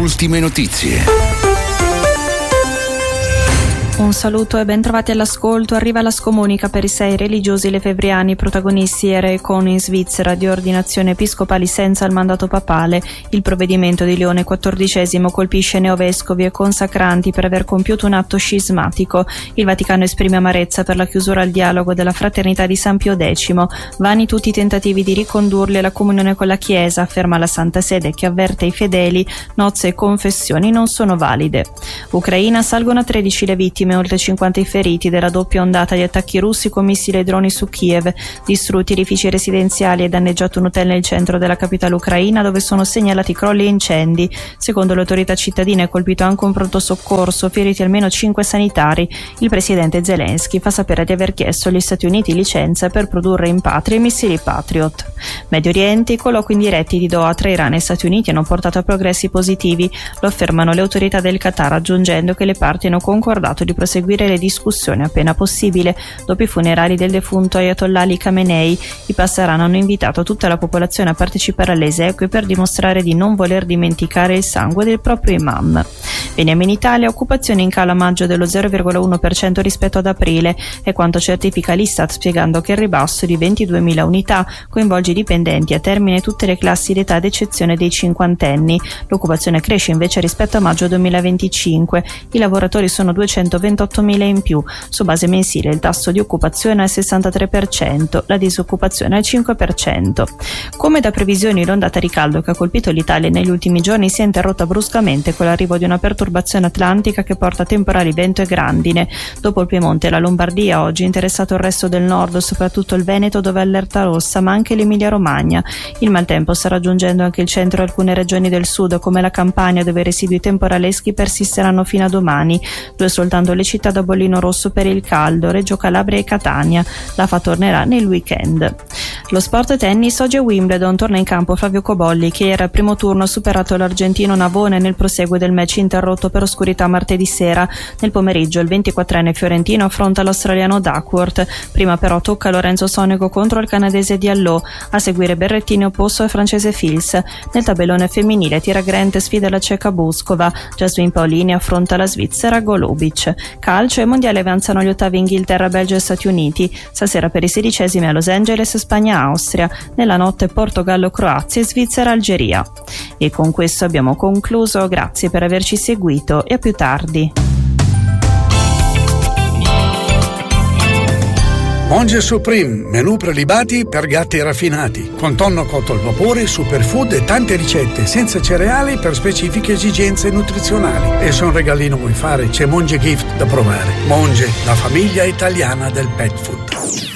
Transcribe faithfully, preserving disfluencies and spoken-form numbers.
ultime notizie. Un saluto e ben trovati all'ascolto. Arriva la scomunica per i sei religiosi lefebvriani, protagonisti era e con in Svizzera di ordinazione episcopali senza il mandato papale. Il provvedimento di Leone quattordicesimo colpisce neovescovi e consacranti per aver compiuto un atto scismatico. Il Vaticano esprime amarezza per la chiusura al dialogo della fraternità di San Pio X. Vani tutti i tentativi di ricondurli alla comunione con la Chiesa, afferma la Santa Sede, che avverte i fedeli: nozze e confessioni non sono valide. Ucraina, salgono a tredici le vittime, oltre cinquanta i feriti della doppia ondata di attacchi russi con missili e droni su Kiev, distrutti edifici residenziali e danneggiato un hotel nel centro della capitale ucraina dove sono segnalati crolli e incendi. Secondo le autorità cittadine è colpito anche un pronto soccorso, feriti almeno cinque sanitari. Il presidente Zelensky fa sapere di aver chiesto agli Stati Uniti licenza per produrre in patria i missili Patriot. Medio Oriente, i colloqui indiretti di Doha tra Iran e Stati Uniti hanno portato a progressi positivi, lo affermano le autorità del Qatar, aggiungendo che le parti hanno concordato di proseguire le discussioni appena possibile. Dopo i funerali del defunto Ayatollah Ali Khamenei, i Passaran hanno invitato tutta la popolazione a partecipare alle esequie per dimostrare di non voler dimenticare il sangue del proprio imam. Veniamo in Italia, occupazione in calo a maggio dello zero virgola uno per cento rispetto ad aprile, è quanto certifica l'Istat, spiegando che il ribasso di ventiduemila unità coinvolge i dipendenti a termine tutte le classi d'età ad eccezione dei cinquantenni. L'occupazione cresce invece rispetto a maggio duemilaventicinque, i lavoratori sono duecentoventottomila in più. Su base mensile il tasso di occupazione è al sessantatré per cento, la disoccupazione al cinque per cento. Come da previsioni, l'ondata di caldo che ha colpito l'Italia negli ultimi giorni si è interrotta bruscamente con l'arrivo di una perturbazione atlantica che porta temporali vento e grandine. Dopo il Piemonte e la Lombardia, oggi è interessato il resto del nord, soprattutto il Veneto dove è allerta rossa, ma anche l'Emilia Romagna. Il maltempo sta raggiungendo anche il centro e alcune regioni del sud come la Campania, dove i residui temporaleschi persisteranno fino a domani. Due soltanto le città da bollino rosso per il caldo, Reggio Calabria e Catania. La F A tornerà nel weekend. Lo sport tennis, oggi a Wimbledon torna in campo Flavio Cobolli, che era al primo turno ha superato l'argentino Navone nel proseguo del match interrotto per oscurità martedì sera. Nel pomeriggio il ventiquattrenne fiorentino affronta l'australiano Duckworth, prima però tocca Lorenzo Sonego contro il canadese Diallo, a seguire Berrettini opposto al francese Fils. Nel tabellone femminile Tira Grant sfida la ceca Buskova, Jasmine Paolini affronta la svizzera Golubic. Calcio e mondiale avanzano gli ottavi Inghilterra, Belgio e Stati Uniti. Stasera per i sedicesimi a Los Angeles Spagna-Austria, nella notte Portogallo-Croazia e Svizzera-Algeria. E con questo abbiamo concluso, grazie per averci seguito e a più tardi. Monge Supreme, menù prelibati per gatti raffinati, con tonno cotto al vapore, superfood e tante ricette senza cereali per specifiche esigenze nutrizionali. E se un regalino vuoi fare, c'è Monge Gift da provare. Monge, la famiglia italiana del pet food.